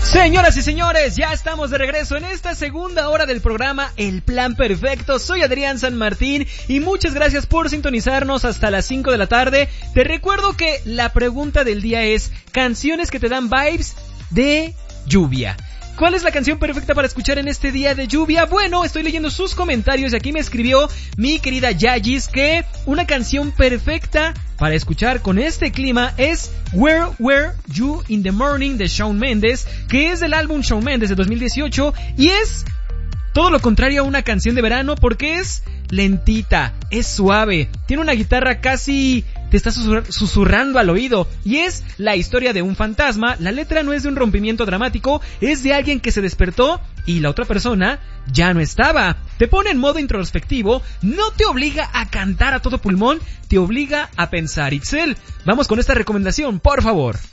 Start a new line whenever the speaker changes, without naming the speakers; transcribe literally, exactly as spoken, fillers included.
Señoras y señores, ya estamos de regreso en esta segunda hora del programa El Plan Perfecto. Soy Adrián San Martín y muchas gracias por sintonizarnos hasta las cinco de la tarde. Te recuerdo que la pregunta del día es canciones que te dan vibes de lluvia. ¿Cuál es la canción perfecta para escuchar en este día de lluvia? Bueno, estoy leyendo sus comentarios y aquí me escribió mi querida Yayis que una canción perfecta para escuchar con este clima es Where Were You in the Morning de Shawn Mendes, que es del álbum Shawn Mendes de dos mil dieciocho y es todo lo contrario a una canción de verano porque es lentita, es suave, tiene una guitarra casi te está susurr- susurrando al oído y es la historia de un fantasma. La letra no es de un rompimiento dramático, es de alguien que se despertó y la otra persona ya no estaba. Te pone en modo introspectivo, no te obliga a cantar a todo pulmón, te obliga a pensar. Itzel, vamos con esta recomendación, por favor.